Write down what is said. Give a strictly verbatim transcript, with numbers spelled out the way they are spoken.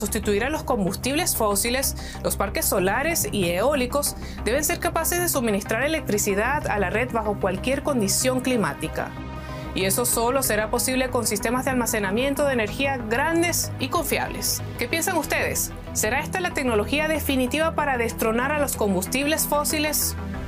sustituir a los combustibles fósiles, los parques solares y eólicos deben ser capaces de suministrar electricidad a la red bajo cualquier condición climática. Y eso solo será posible con sistemas de almacenamiento de energía grandes y confiables. ¿Qué piensan ustedes? ¿Será esta la tecnología definitiva para destronar a los combustibles fósiles?